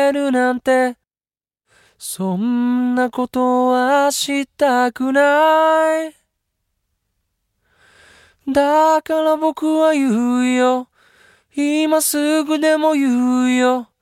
れるなんて、そんなことはしたくない。だから僕は言うよ。今すぐでも言うよ。